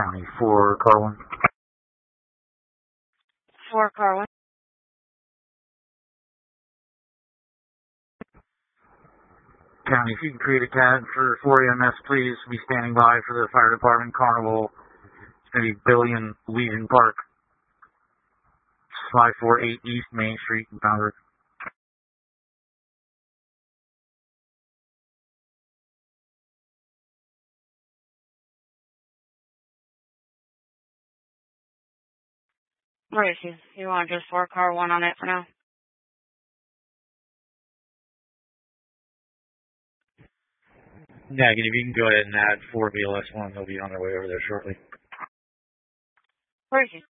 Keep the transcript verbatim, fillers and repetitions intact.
County for car one. For car one. County, if you can create a cab for four E M S, please be standing by for the fire department carnival. It's going to be Billion Legion Park, five forty-eight East Main Street in Concord. Where is you? You want just four car one on it for now? Negative, you can go ahead and add four B L S one. They'll be on their way over there shortly. Where is you?